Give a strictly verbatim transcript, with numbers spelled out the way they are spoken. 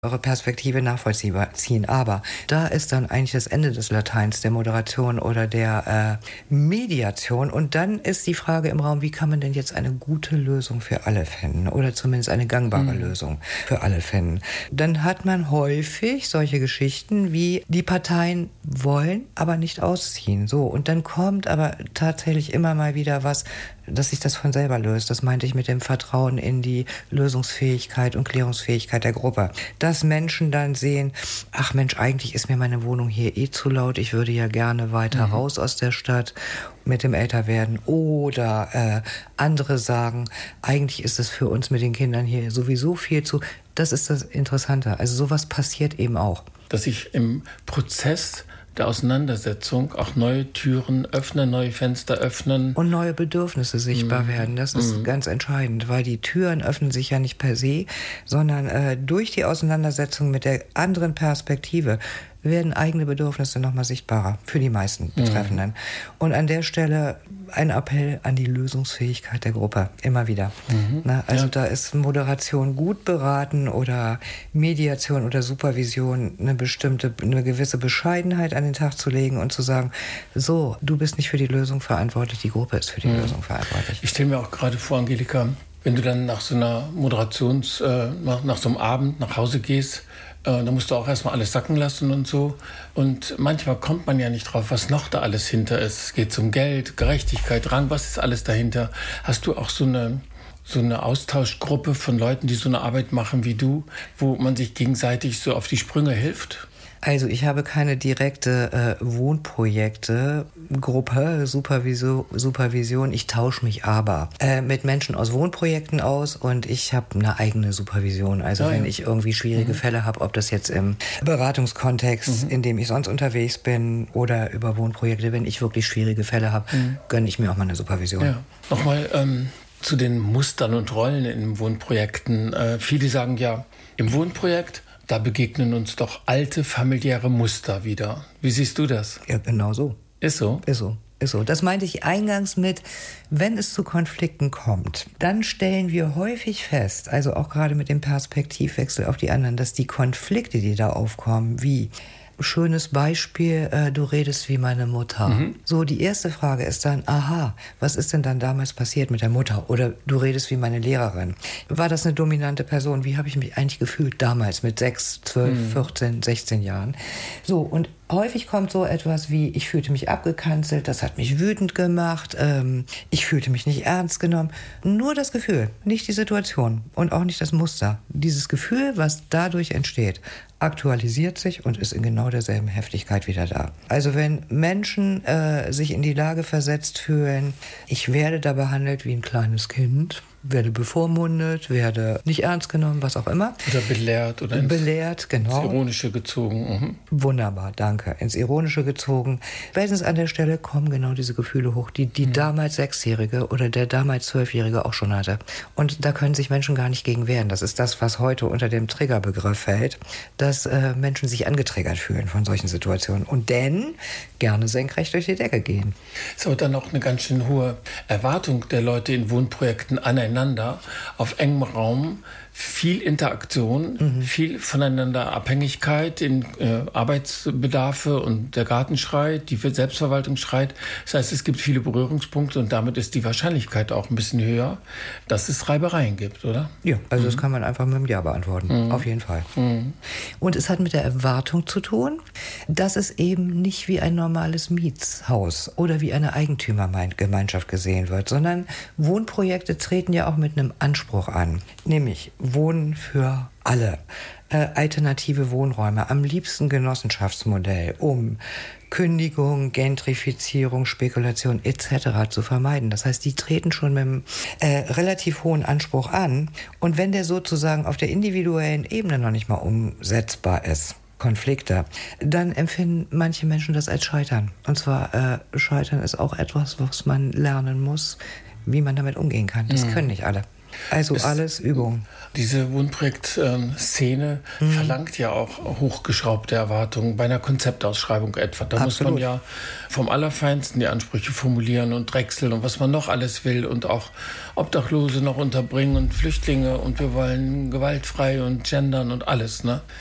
eure Perspektive nachvollziehbar ziehen. Aber da ist dann eigentlich das Ende des Lateins, der Moderation oder der äh, Mediation. Und dann ist die Frage im Raum, wie kann man denn jetzt eine gute Lösung für alle finden? Oder zumindest eine gangbare mhm. Lösung für alle finden? Dann hat man häufig solche Geschichten wie, die Parteien wollen, aber nicht ausziehen. So, und dann kommt aber tatsächlich immer mal wieder was, dass sich das von selber löst. Das meinte ich mit dem Vertrauen in die Lösungsfähigkeit und Klärungsfähigkeit der Gruppe. Dass Menschen dann sehen, ach Mensch, eigentlich ist mir meine Wohnung hier eh zu laut, ich würde ja gerne weiter mhm. raus aus der Stadt mit dem Älterwerden. Oder äh, andere sagen, eigentlich ist es für uns mit den Kindern hier sowieso viel zu... Das ist das Interessante. Also sowas passiert eben auch. Dass ich im Prozess der Auseinandersetzung auch neue Türen öffnen, neue Fenster öffnen. Und neue Bedürfnisse sichtbar mm. werden. Das ist mm. ganz entscheidend, weil die Türen öffnen sich ja nicht per se, sondern äh, durch die Auseinandersetzung mit der anderen Perspektive werden eigene Bedürfnisse nochmal sichtbarer für die meisten Betreffenden. Mhm. Und an der Stelle ein Appell an die Lösungsfähigkeit der Gruppe, immer wieder. Mhm. Na, also ja. da ist Moderation gut beraten oder Mediation oder Supervision eine bestimmte, eine gewisse Bescheidenheit an den Tag zu legen und zu sagen, so, du bist nicht für die Lösung verantwortlich, die Gruppe ist für die mhm. Lösung verantwortlich. Ich stelle mir auch gerade vor, Angelika, wenn du dann nach so einer Moderations-, äh, nach, nach so einem Abend nach Hause gehst, Äh, da musst du auch erstmal alles sacken lassen und so. Und manchmal kommt man ja nicht drauf, was noch da alles hinter ist. Es geht um Geld, Gerechtigkeit, Rang, was ist alles dahinter? Hast du auch so eine, so eine Austauschgruppe von Leuten, die so eine Arbeit machen wie du, wo man sich gegenseitig so auf die Sprünge hilft? Also ich habe keine direkte äh, Wohnprojekte, Gruppe, Supervision, Supervision. Ich tausche mich aber äh, mit Menschen aus Wohnprojekten aus und ich habe eine eigene Supervision. Also oh, wenn ja. ich irgendwie schwierige mhm. Fälle habe, ob das jetzt im Beratungskontext, mhm. in dem ich sonst unterwegs bin oder über Wohnprojekte, wenn ich wirklich schwierige Fälle habe, mhm. gönne ich mir auch mal eine Supervision. Ja. Nochmal ähm, zu den Mustern und Rollen in Wohnprojekten. Äh, viele sagen ja, im Wohnprojekt, da begegnen uns doch alte familiäre Muster wieder. Wie siehst du das? Ja, genau so. Ist so? Ist so. Ist so. Das meinte ich eingangs mit, wenn es zu Konflikten kommt, dann stellen wir häufig fest, also auch gerade mit dem Perspektivwechsel auf die anderen, dass die Konflikte, die da aufkommen, wie schönes Beispiel, äh, du redest wie meine Mutter. Mhm. So, die erste Frage ist dann, aha, was ist denn dann damals passiert mit der Mutter? Oder du redest wie meine Lehrerin. War das eine dominante Person? Wie habe ich mich eigentlich gefühlt damals mit sechs, zwölf, mhm. vierzehn, sechzehn Jahren? So, und häufig kommt so etwas wie, ich fühlte mich abgekanzelt, das hat mich wütend gemacht, ähm, ich fühlte mich nicht ernst genommen. Nur das Gefühl, nicht die Situation und auch nicht das Muster. Dieses Gefühl, was dadurch entsteht, aktualisiert sich und ist in genau derselben Heftigkeit wieder da. Also wenn Menschen äh, sich in die Lage versetzt fühlen, ich werde da behandelt wie ein kleines Kind, werde bevormundet, werde nicht ernst genommen, was auch immer. Oder belehrt. Oder belehrt, genau. Ins Ironische gezogen. Mhm. Wunderbar, danke. Ins Ironische gezogen. Spätestens an der Stelle kommen genau diese Gefühle hoch, die die mhm. damals Sechsjährige oder der damals Zwölfjährige auch schon hatte. Und da können sich Menschen gar nicht gegen wehren. Das ist das, was heute unter dem Triggerbegriff fällt, dass äh, Menschen sich angetriggert fühlen von solchen Situationen und denn gerne senkrecht durch die Decke gehen. Es ist aber dann auch eine ganz schön hohe Erwartung der Leute in Wohnprojekten aneinander, auf engem Raum, viel Interaktion, mhm. viel voneinander Abhängigkeit in äh, Arbeitsbedarfe und der Garten schreit, die Selbstverwaltung schreit. Das heißt, es gibt viele Berührungspunkte und damit ist die Wahrscheinlichkeit auch ein bisschen höher, dass es Reibereien gibt, oder? Ja, also mhm. das kann man einfach mit einem Ja beantworten, mhm. auf jeden Fall. Mhm. Und es hat mit der Erwartung zu tun, dass es eben nicht wie ein normales Mietshaus oder wie eine Eigentümergemeinschaft gesehen wird, sondern Wohnprojekte treten ja auch mit einem Anspruch an, nämlich Wohnen für alle, äh, alternative Wohnräume, am liebsten Genossenschaftsmodell, um Kündigung, Gentrifizierung, Spekulation et cetera zu vermeiden. Das heißt, die treten schon mit einem äh, relativ hohen Anspruch an. Und wenn der sozusagen auf der individuellen Ebene noch nicht mal umsetzbar ist, Konflikte, dann empfinden manche Menschen das als Scheitern. Und zwar, äh, Scheitern ist auch etwas, was man lernen muss, wie man damit umgehen kann. Das mhm. können nicht alle. Also es, alles Übung. Diese Wohnprojekt-Szene mhm. verlangt ja auch hochgeschraubte Erwartungen bei einer Konzeptausschreibung etwa. Da Absolut. Muss man ja vom Allerfeinsten die Ansprüche formulieren und drechseln und was man noch alles will und auch Obdachlose noch unterbringen und Flüchtlinge und wir wollen gewaltfrei und gendern und alles. Ne?